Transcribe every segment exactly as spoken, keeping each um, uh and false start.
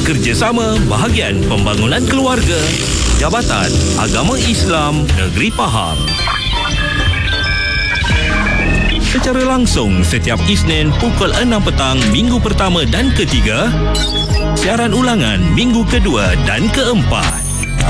Kerjasama Bahagian Pembangunan Keluarga, Jabatan Agama Islam Negeri Pahang. Secara langsung setiap Isnin pukul enam petang minggu pertama dan ketiga. Siaran ulangan minggu kedua dan keempat.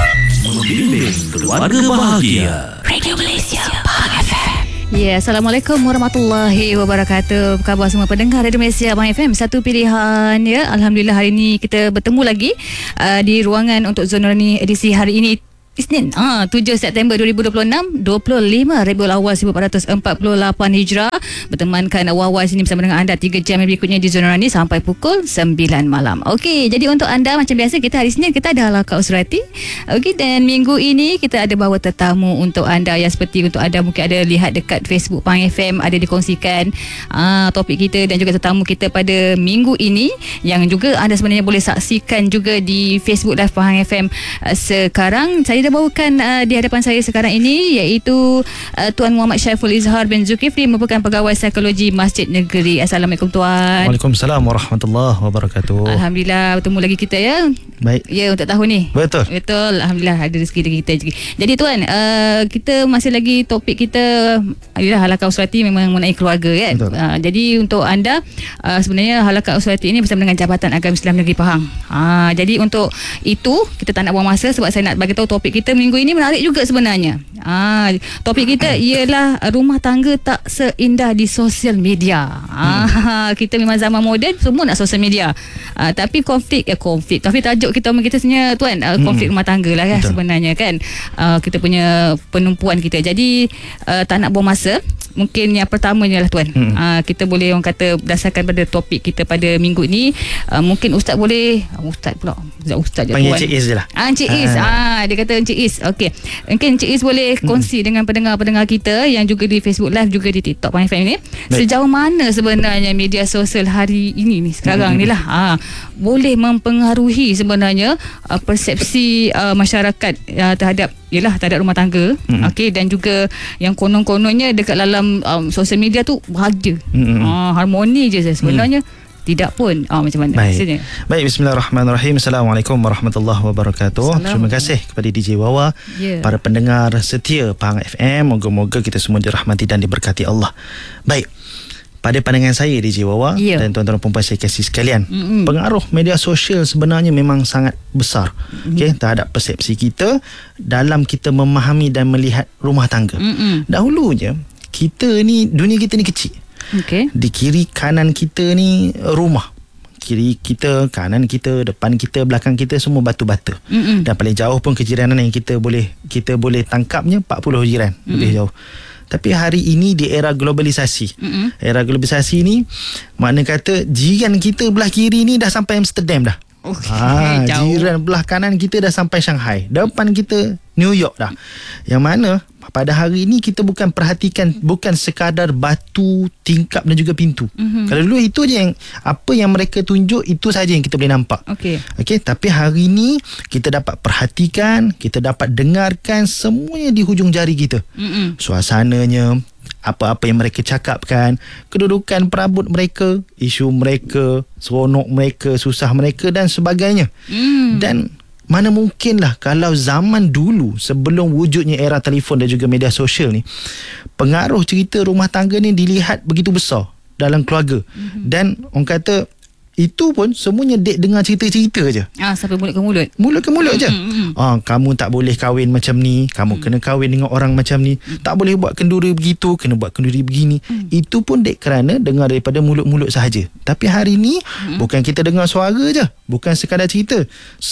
Membimbing keluarga bahagia. Radio Malaysia Pahang F M. Ya, Assalamualaikum warahmatullahi wabarakatuh. Apa khabar semua pendengar Radio Malaysia Pahang F M? Satu pilihan ya. Alhamdulillah hari ini kita bertemu lagi uh, di ruangan untuk Zon Nurani edisi hari ini Isnin ah, tujuh September dua ribu dua puluh enam, dua puluh lima Rabiul Awal seribu empat ratus empat puluh lapan Hijrah. Bertemankan Wawa sini bersama dengan anda tiga jam berikutnya di Zon Nurani sampai pukul sembilan malam. Okey, jadi untuk anda macam biasa kita hari Isnin kita ada Halaqah Usrati. Okey, dan minggu ini kita ada bawa tetamu untuk anda yang seperti untuk anda mungkin ada lihat dekat Facebook Pahang F M ada dikongsikan ah, topik kita dan juga tetamu kita pada minggu ini yang juga anda sebenarnya boleh saksikan juga di Facebook Live Pahang F M uh, sekarang. Saya bawakan uh, di hadapan saya sekarang ini iaitu uh, Tuan Muhammad Syaiful Izhar bin Zulkifli merupakan pegawai psikologi Masjid Negeri. Assalamualaikum Tuan. Waalaikumsalam warahmatullahi wabarakatuh. Alhamdulillah bertemu lagi kita ya. Baik. Ya untuk tahun ni. Betul. Betul. Alhamdulillah ada rezeki lagi kita. Jadi Tuan, uh, kita masih lagi topik kita adalah Halaqah Usrati memang mengenai keluarga kan. Uh, jadi untuk anda uh, sebenarnya Halaqah Usrati ini bersama dengan Jabatan Agama Islam Negeri Pahang. Uh, jadi untuk itu kita tak nak buang masa sebab saya nak bagi tahu topik kita minggu ini menarik juga sebenarnya. Ah, topik kita ialah rumah tangga tak seindah di sosial media. Ah, kita memang zaman moden semua nak sosial media. Ah, tapi konflik eh konflik. Tapi tajuk kita kita sebenarnya Tuan uh, konflik rumah tangga lah ya sebenarnya kan. Ah, kita punya penumpuan kita. Jadi uh, tak nak buang masa. Mungkin yang pertamanya lah Tuan. Hmm. Uh, kita boleh orang kata berdasarkan pada topik kita pada minggu ini, uh, mungkin Ustaz boleh Ustaz pula. Ustaz je panggil Tuan. Encik Is je lah. Ah, Encik Is. Ah. ah dia kata Encik Is. Okey. Mungkin Encik Is boleh kongsi hmm. dengan pendengar-pendengar kita yang juga di Facebook Live juga di TikTok Pahang F M ni. Baik. Sejauh mana sebenarnya media sosial hari ini ni sekarang hmm. ni lah ah, boleh mempengaruhi sebenarnya uh, persepsi uh, masyarakat uh, terhadap ialah terhadap rumah tangga. Hmm. Okey, dan juga yang konon-kononnya dekat dalam um, sosial media tu bahagia. Hmm. Ah, harmoni je sebenarnya. Hmm. Tidak pun. Oh, macam mana? Baik. Maksudnya? Baik, bismillahirrahmanirrahim. Assalamualaikum warahmatullahi wabarakatuh. Terima kasih kepada D J Wawa, yeah. para pendengar setia Pahang F M. Moga-moga kita semua dirahmati dan diberkati Allah. Baik. Pada pandangan saya D J Wawa yeah. dan tuan-tuan perempuan saya kasih sekalian, mm-hmm. pengaruh media sosial sebenarnya memang sangat besar mm-hmm. okay, terhadap persepsi kita dalam kita memahami dan melihat rumah tangga. Mm-hmm. Dahulunya kita ni, dunia kita ni kecil. Okay. Di kiri kanan kita ni rumah, kiri kita, kanan kita, depan kita, belakang kita semua batu bata. Mm-mm. Dan paling jauh pun kejiranan yang kita boleh kita boleh tangkapnya empat puluh jiran. Mm-mm. Lebih jauh. Tapi hari ini di era globalisasi, Mm-mm. era globalisasi ni makna kata jiran kita belah kiri ni dah sampai Amsterdam dah. Okay, ha, jiran belah kanan kita dah sampai Shanghai, depan kita New York dah. Yang mana pada hari ini kita bukan perhatikan bukan sekadar batu, tingkap dan juga pintu. Mm-hmm. Kalau dulu itu je yang apa yang mereka tunjuk, itu saja yang kita boleh nampak. Okey. Okey, tapi hari ini kita dapat perhatikan, kita dapat dengarkan semuanya di hujung jari kita. Mm-hmm. Suasananya, apa-apa yang mereka cakapkan, kedudukan perabot mereka, isu mereka, seronok mereka, susah mereka dan sebagainya. Mm. Dan mana mungkinlah kalau zaman dulu sebelum wujudnya era telefon dan juga media sosial ni, pengaruh cerita rumah tangga ni dilihat begitu besar dalam keluarga. Mm-hmm. Dan orang kata itu pun semuanya dek dengar cerita-cerita je. Ah, sampai mulut ke mulut. Mulut ke mulut mm-hmm. je. Ah, kamu tak boleh kahwin macam ni, kamu mm. kena kahwin dengan orang macam ni, mm. tak boleh buat kenduri begitu, kena buat kenduri begini. Mm. Itu pun dek kerana dengar daripada mulut-mulut sahaja. Tapi hari ni mm. bukan kita dengar suara je, bukan sekadar cerita.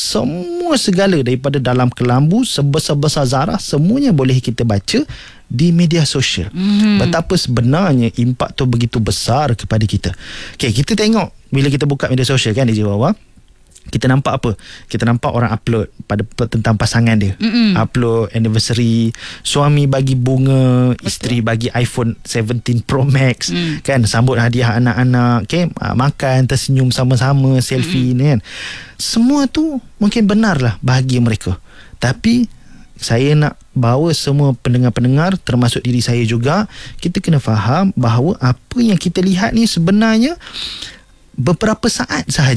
Semua segala daripada dalam kelambu sebesar-besar zarah semuanya boleh kita baca di media sosial. Mm. Betapa sebenarnya impak tu begitu besar kepada kita. Okey, kita tengok bila kita buka media sosial kan D J Wawa, kita nampak apa? Kita nampak orang upload pada tentang pasangan dia. Mm-mm. Upload anniversary, suami bagi bunga, betul. Isteri bagi iPhone tujuh belas Pro Max, mm. kan, sambut hadiah anak-anak, okay? Makan, tersenyum sama-sama, selfie, mm-hmm. kan. Semua tu mungkin benarlah bahagia mereka. Tapi saya nak bawa semua pendengar-pendengar, termasuk diri saya juga, kita kena faham bahawa apa yang kita lihat ni sebenarnya beberapa saat sahaja.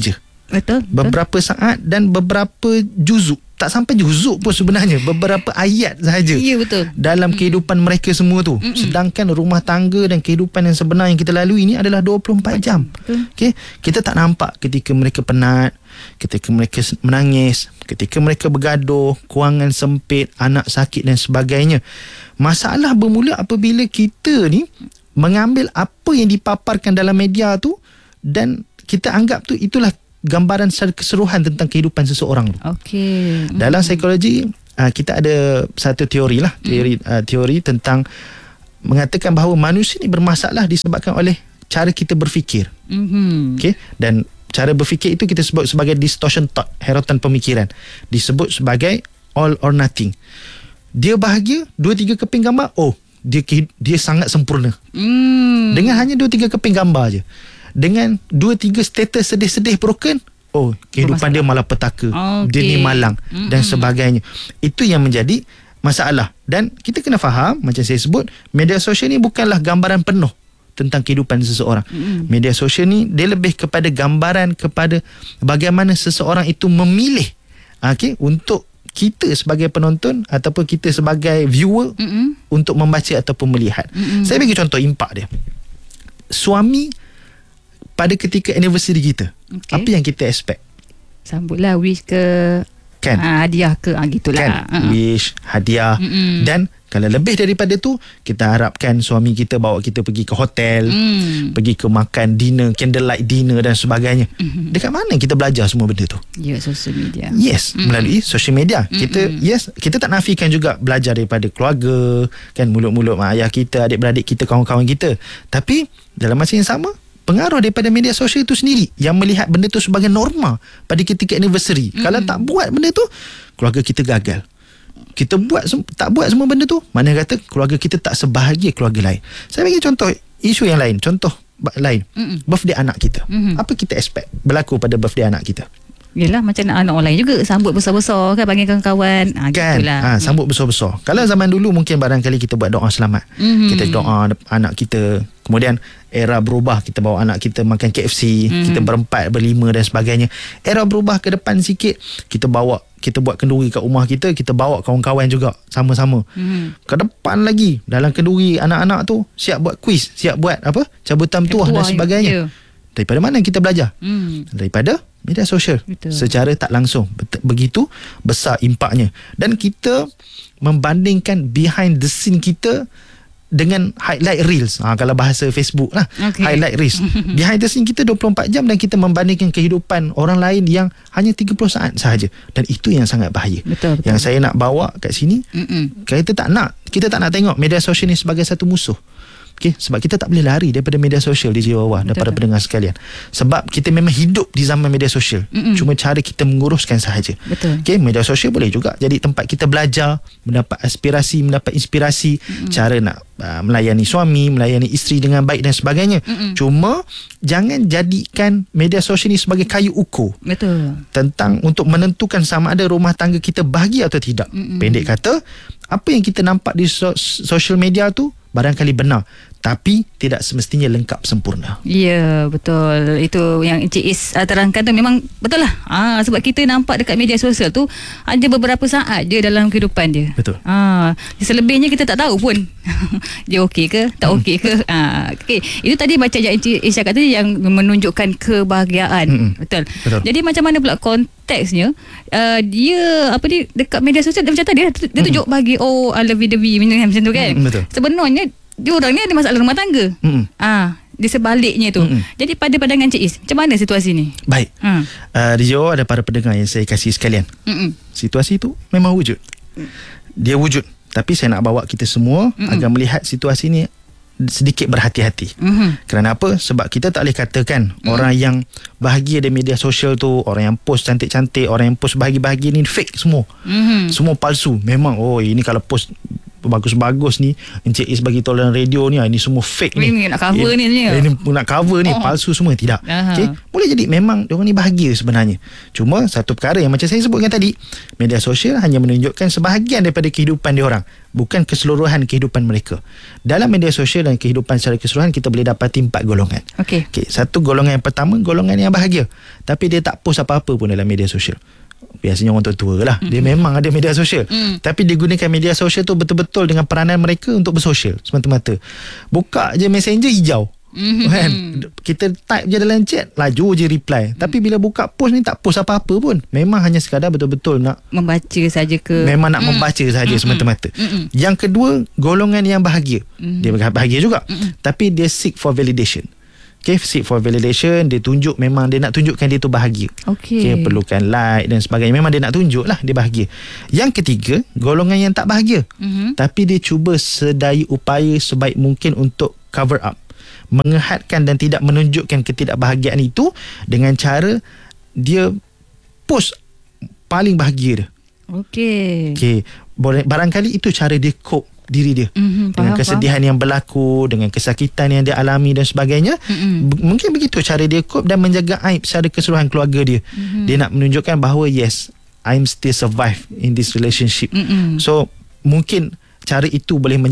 Betul, betul. Beberapa saat dan beberapa juzuk. Tak sampai juzuk pun sebenarnya, beberapa ayat sahaja. Ya, betul. Dalam mm. kehidupan mereka semua tu. Mm-mm. Sedangkan rumah tangga dan kehidupan yang sebenar yang kita lalui ini adalah dua puluh empat jam. Okey, kita tak nampak ketika mereka penat, ketika mereka menangis, ketika mereka bergaduh, kewangan sempit, anak sakit dan sebagainya. Masalah bermula apabila kita ni mengambil apa yang dipaparkan dalam media tu dan kita anggap tu itulah gambaran secara keseluruhan tentang kehidupan seseorang tu. Okey. Dalam psikologi uh, kita ada satu teori lah, teori mm. uh, teori tentang mengatakan bahawa manusia ni bermasalah disebabkan oleh cara kita berfikir. Mm-hmm. Okey, dan cara berfikir itu kita sebut sebagai distortion thought, hautan pemikiran. Disebut sebagai all or nothing. Dia bahagia, dua tiga keping gambar, oh, dia dia sangat sempurna. Mm. Dengan hanya dua tiga keping gambar je. Dengan dua tiga status sedih-sedih broken, oh, kehidupan dia malapetaka, okay. Dia ni malang mm-hmm. dan sebagainya. Itu yang menjadi masalah. Dan kita kena faham, macam saya sebut, media sosial ni bukanlah gambaran penuh tentang kehidupan seseorang. Mm-hmm. Media sosial ni dia lebih kepada gambaran kepada bagaimana seseorang itu memilih, okay, untuk kita sebagai penonton ataupun kita sebagai viewer mm-hmm. untuk membaca ataupun melihat. Mm-hmm. Saya bagi contoh impak dia. Suami pada ketika anniversary kita, okay. apa yang kita expect? Sambutlah, wish ke, kan? Ha, hadiah ke, ha, gitulah. Kan? Uh-huh. Wish, hadiah. Mm-mm. Dan kalau lebih daripada tu, kita harapkan suami kita bawa kita pergi ke hotel, mm. pergi ke makan dinner, candlelight dinner dan sebagainya. Mm-hmm. Dekat mana kita belajar semua benda tu? Ya, social media. Yes, mm-hmm. melalui social media. Mm-hmm. Kita yes, kita tak nafikan juga belajar daripada keluarga, kan, mulut-mulut mak ayah kita, adik-beradik kita, kawan-kawan kita. Tapi dalam masa yang sama, pengaruh daripada media sosial itu sendiri yang melihat benda tu sebagai norma pada ketika anniversary. Mm-hmm. Kalau tak buat benda tu, keluarga kita gagal. Kita buat tak buat semua benda tu, mana kata keluarga kita tak sebahagia keluarga lain. Saya bagi contoh isu yang lain, contoh lain. Mm-hmm. Birthday anak kita. Mm-hmm. Apa kita expect berlaku pada birthday anak kita? Yelah, macam anak orang lain juga, sambut besar-besar kan, panggil kawan-kawan, ha, kan, gitulah. ha, sambut besar-besar. Kalau zaman dulu mungkin barangkali kita buat doa selamat, mm-hmm. kita doa anak kita. Kemudian era berubah, kita bawa anak kita makan K F C, mm-hmm. kita berempat, berlima dan sebagainya. Era berubah ke depan sikit, kita bawa, kita buat kenduri kat rumah kita, kita bawa kawan-kawan juga sama-sama. Mm-hmm. Ke depan lagi, dalam kenduri anak-anak tu siap buat kuis, siap buat apa, cabutan tuah dan sebagainya. Yeah. Daripada mana kita belajar? Mm. Daripada media sosial. Betul. Secara tak langsung. Begitu besar impaknya. Dan kita membandingkan behind the scene kita dengan highlight reels. Ha, kalau bahasa Facebook lah. Okay. Highlight reels. Behind the scene kita dua puluh empat jam dan kita membandingkan kehidupan orang lain yang hanya tiga puluh saat sahaja. Dan itu yang sangat bahaya. Betul, betul. Yang saya nak bawa kat sini, Mm-mm. kita tak nak, kita tak nak tengok media sosial ni sebagai satu musuh. Okay, sebab kita tak boleh lari daripada media sosial di Jiwa dan para pendengar sekalian. Sebab kita memang hidup di zaman media sosial. Mm-mm. Cuma cara kita menguruskan sahaja. Betul. Okay, media sosial boleh juga jadi tempat kita belajar, mendapat aspirasi, mendapat inspirasi, Mm-mm. cara nak uh, melayani suami, melayani isteri dengan baik dan sebagainya. Mm-mm. Cuma jangan jadikan media sosial ni sebagai kayu ukur. Betul. Tentang untuk menentukan sama ada rumah tangga kita bahagia atau tidak. Mm-mm. Pendek kata, apa yang kita nampak di so- social media tu barangkali benar, tapi tidak semestinya lengkap sempurna. Ya, betul. Itu yang Encik Is uh, terangkan tu memang betul lah. Ah, sebab kita nampak dekat media sosial tu hanya beberapa saat je dalam kehidupan dia. Betul. Ah, selebihnya kita tak tahu pun dia okey ke, tak okey ke. Ah, okay. Itu tadi macam yang Encik Is cakap tadi yang menunjukkan kebahagiaan. Mm-mm. Betul. Betul. Jadi macam mana pula konteksnya uh, dia apa dia dekat media sosial dia macam tadi dia, dia tunjuk bagi oh I love you macam tu kan. Mm, betul. Sebenarnya dia orang ni ada masalah rumah tangga. Mm-mm. Ah, di sebaliknya tu. Mm-mm. Jadi pada pandangan Cik Is, macam mana situasi ni? Baik. Ha. Uh, di Johor ada para pendengar yang saya kasih sekalian. Mm-mm. Situasi tu memang wujud. Mm. Dia wujud. Tapi saya nak bawa kita semua Mm-mm. agar melihat situasi ni sedikit berhati-hati. Mm-hmm. Kerana apa? Sebab kita tak boleh katakan mm. orang yang bahagia di media sosial tu, orang yang post cantik-cantik, orang yang post bahagia-bahagia ni fake semua. Mm-hmm. Semua palsu. Memang oh ini kalau post bagus-bagus ni, Encik Is bagi tahu dalam radio ni, ini semua fake ni. Ini nak cover eh, ni ni. Ini nak cover ni, Oh. palsu semua. Tidak. Aha. Okay? Boleh jadi memang diorang ni bahagia sebenarnya. Cuma satu perkara yang macam saya sebutkan tadi, media sosial hanya menunjukkan sebahagian daripada kehidupan diorang, bukan keseluruhan kehidupan mereka. Dalam media sosial dan kehidupan secara keseluruhan, kita boleh dapati empat golongan. Okey. Okay, satu golongan yang pertama, golongan yang bahagia, tapi dia tak post apa-apa pun dalam media sosial. Biasanya orang tua-tua lah, mm-hmm. dia memang ada media sosial, mm. tapi dia gunakan media sosial tu betul-betul dengan peranan mereka untuk bersosial semata-mata. Buka je messenger hijau, mm-hmm. kan? Kita type je dalam chat, laju je reply, mm. tapi bila buka post ni tak post apa-apa pun, memang hanya sekadar betul-betul nak Membaca saja ke, memang nak mm. membaca saja, mm-hmm. semata-mata. Mm-hmm. Yang kedua, golongan yang bahagia, mm-hmm. dia bahagia juga, mm-hmm. tapi dia seek for validation. Okay, seek for validation, dia tunjuk, memang dia nak tunjukkan dia tu bahagia. Okey. Okay, perlukan like dan sebagainya. Memang dia nak tunjuk lah dia bahagia. Yang ketiga, golongan yang tak bahagia, mm-hmm. tapi dia cuba sedaya upaya sebaik mungkin untuk cover up, mengehadkan dan tidak menunjukkan ketidakbahagiaan itu dengan cara dia post paling bahagia dia. Okey. Okay, barangkali itu cara dia cope diri dia, mm-hmm, dengan faham, kesedihan faham. yang berlaku, dengan kesakitan yang dia alami dan sebagainya. Mm-hmm. B- mungkin begitu cara dia cope dan menjaga aib secara keseluruhan keluarga dia. Mm-hmm. Dia nak menunjukkan bahawa yes, I'm still survive in this relationship. Mm-hmm. So mungkin cara itu boleh menjaga